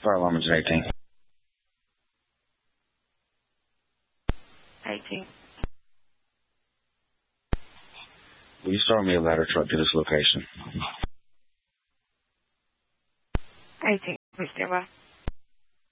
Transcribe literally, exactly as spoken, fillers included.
Fire alarm is eighteen. eighteen. Will you start me a ladder truck to this location? eighteen. Please stand by.